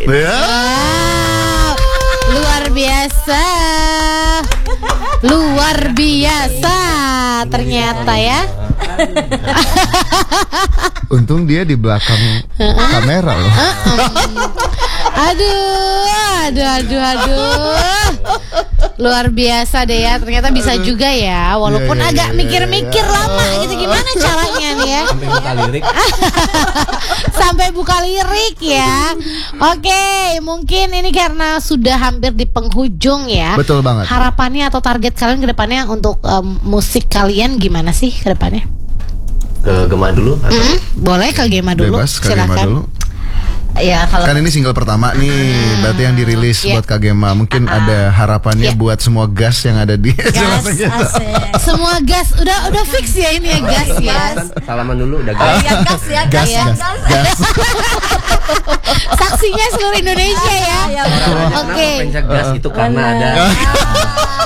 Luar biasa. Luar biasa ternyata ya. Untung dia di belakang kamera loh. Aduh. Luar biasa deh ya. Ternyata bisa juga ya. Walaupun agak mikir-mikir lama gitu. Gimana caranya nih ya? Sampai buka lirik. Sampai buka lirik ya. Oke, mungkin ini karena sudah hampir di penghujung ya. Betul banget. Harapannya atau target kalian ke depannya untuk musik kalian gimana sih ke depannya? Ke Gema dulu atau? Boleh ke Gema dulu. Bebas, Kak Gema dulu. Ya kalau Kan ini single pertama nih, berarti yang dirilis buat Kak Gema. Mungkin ada harapannya buat semua gas yang ada di gas, asik. Semua gas udah fix ya ini ya gas ya. Salaman dulu udah gas. Ya gas ya, gas. Saksinya seluruh Indonesia ya. Ya, Oke. Kenapa pencet gas itu karena ada